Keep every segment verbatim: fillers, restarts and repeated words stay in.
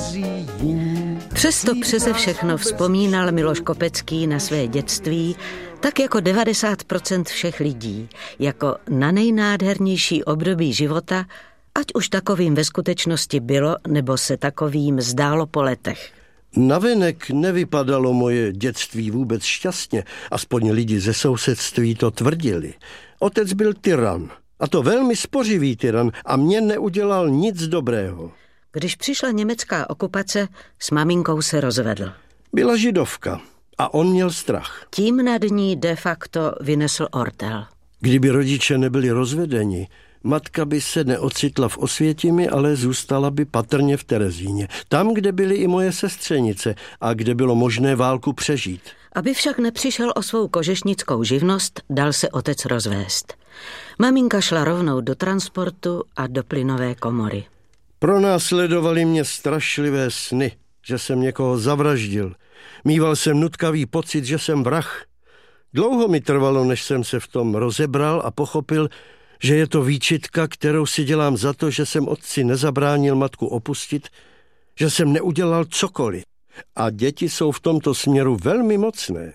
Přesto přeze všechno vzpomínal Miloš Kopecký na své dětství, tak jako devadesát procent všech lidí, jako na nejnádhernější období života, ať už takovým ve skutečnosti bylo, nebo se takovým zdálo po letech. Navenek nevypadalo moje dětství vůbec šťastně, aspoň lidi ze sousedství to tvrdili. Otec byl tyran, a to velmi spořivý tyran, a mě neudělal nic dobrého. Když přišla německá okupace, s maminkou se rozvedl. Byla židovka a on měl strach. Tím nad ní de facto vynesl ortel. Kdyby rodiče nebyli rozvedeni, matka by se neocitla v Osvětimi, ale zůstala by patrně v Terezíně. Tam, kde byly i moje sestřenice a kde bylo možné válku přežít. Aby však nepřišel o svou kožešnickou živnost, dal se otec rozvést. Maminka šla rovnou do transportu a do plynové komory. Pronásledovali mě strašlivé sny, že jsem někoho zavraždil. Mýval jsem nutkavý pocit, že jsem vrah. Dlouho mi trvalo, než jsem se v tom rozebral a pochopil, že je to výčitka, kterou si dělám za to, že jsem otci nezabránil matku opustit, že jsem neudělal cokoliv. A děti jsou v tomto směru velmi mocné.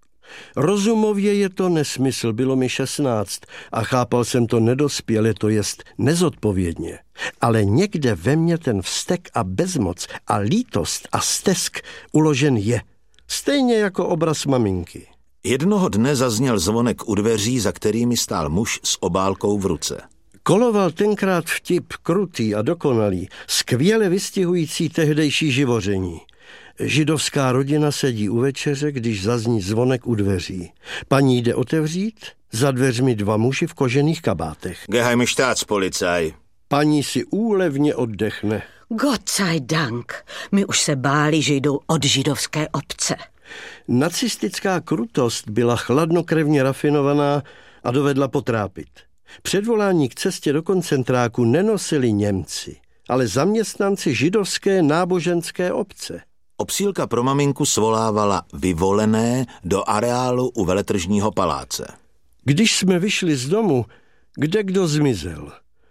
Rozumově je to nesmysl, bylo mi šestnáct a chápal jsem to nedospěle, to jest nezodpovědně. Ale někde ve mně ten vztek a bezmoc a lítost a stesk uložen je. Stejně jako obraz maminky. Jednoho dne zazněl zvonek u dveří, za kterými stál muž s obálkou v ruce. Koloval tenkrát vtip, krutý a dokonalý, skvěle vystihující tehdejší živoření. Židovská rodina sedí u večeře, když zazní zvonek u dveří. Paní jde otevřít, za dveřmi dva muži v kožených kabátech. Geheime Staatspolizei. Paní si úlevně oddechne. Gott sei Dank, my už se báli, že jdou od židovské obce. Nacistická krutost byla chladnokrevně rafinovaná a dovedla potrápit. Předvolání k cestě do koncentráku nenosili Němci, ale zaměstnanci židovské náboženské obce. Obsílka pro maminku svolávala vyvolené do areálu u Veletržního paláce. Když jsme vyšli z domu, kde kdo zmizel.